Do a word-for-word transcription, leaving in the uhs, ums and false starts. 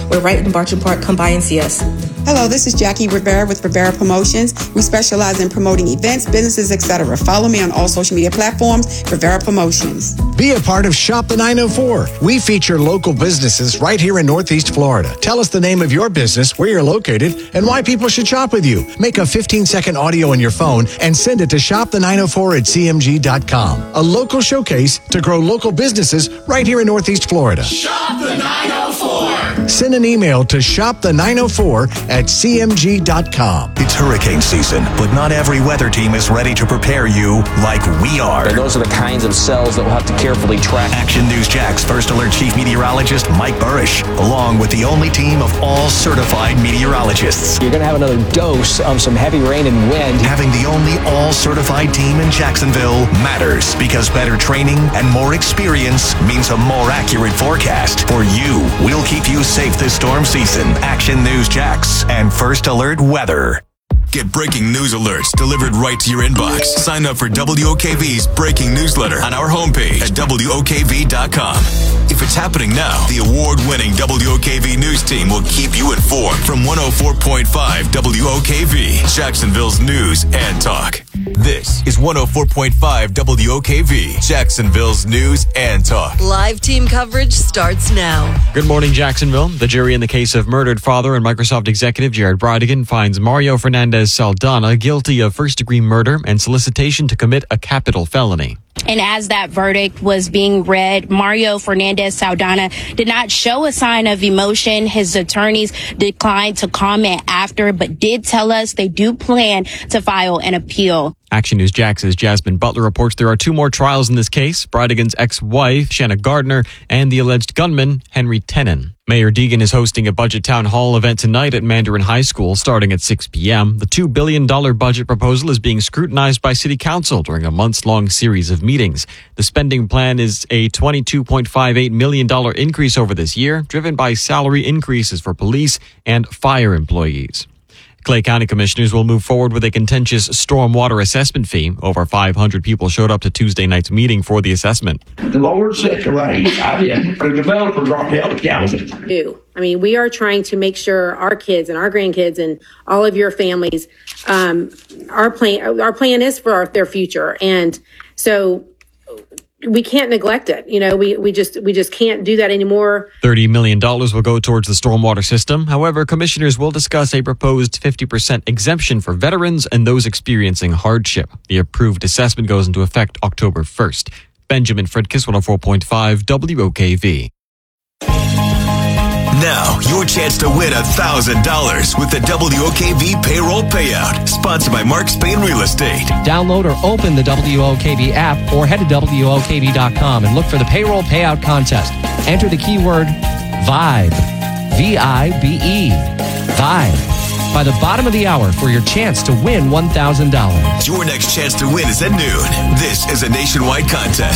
We're right in Bartram Park. Come by and see us. Hello, this is Jackie Rivera with Rivera Promotions. We specialize in promoting events, businesses, et cetera. Follow me on all social media platforms, Rivera Promotions. Be a part of Shop the nine oh four. We feature local businesses right here in Northeast Florida. Tell us the name of your business, where you're located, and why people should shop with you. Make a fifteen-second audio on your phone and send it to shop the nine oh four at c m g dot com. A local showcase to grow local businesses right here in Northeast Florida. Shop the nine oh four. Send an email to shop the nine oh four at c m g dot com. It's hurricane season, but not every weather team is ready to prepare you like we are. And those are the kinds of cells that we'll have to carefully track. Action News Jax First Alert Chief Meteorologist Mike Burrish, along with the only team of all certified meteorologists. You're going to have another dose of some heavy rain and wind. Having the only all-certified team in Jacksonville matters, because better training and more experience means a more accurate forecast for you. We'll keep you safe this storm season. Action News Jax and First Alert Weather. Get breaking news alerts delivered right to your inbox. Sign up for W O K V's breaking newsletter on our homepage at W O K V dot com. If it's happening now, the award-winning W O K V News team will keep you informed from one oh four point five W O K V, Jacksonville's news and talk. This is one oh four point five W O K V, Jacksonville's news and talk. Live team coverage starts now. Good morning, Jacksonville. The jury in the case of murdered father and Microsoft executive Jared Brodigan finds Mario Fernandez Saldana guilty of first-degree murder and solicitation to commit a capital felony. And as that verdict was being read, Mario Fernandez Saldana did not show a sign of emotion. His attorneys declined to comment after, but did tell us they do plan to file an appeal. Action News Jax's Jasmine Butler reports there are two more trials in this case: Brodigan's ex-wife, Shanna Gardner, and the alleged gunman, Henry Tenon. Mayor Deegan is hosting a budget town hall event tonight at Mandarin High School starting at six p.m. The two billion dollars budget proposal is being scrutinized by City Council during a months-long series of meetings. The spending plan is a twenty-two point five eight million dollars increase over this year, driven by salary increases for police and fire employees. Clay County commissioners will move forward with a contentious stormwater assessment fee. Over five hundred people showed up to Tuesday night's meeting for the assessment. The Lord set the rain. I did. The developer dropped out the county. Do. I mean, we are trying to make sure our kids and our grandkids and all of your families, um, our plan, our plan is for our, their future. And so we can't neglect it. You know, we, we just we just can't do that anymore. thirty million dollars will go towards the stormwater system. However, commissioners will discuss a proposed fifty percent exemption for veterans and those experiencing hardship. The approved assessment goes into effect October first. Benjamin Fredkis, one oh four point five W O K V. Now, your chance to win one thousand dollars with the W O K V Payroll Payout, sponsored by Mark Spain Real Estate. Download or open the W O K V app or head to W O K V dot com and look for the Payroll Payout Contest. Enter the keyword VIBE, V I B E, VIBE, by the bottom of the hour for your chance to win one thousand dollars. Your next chance to win is at noon. This is a nationwide contest.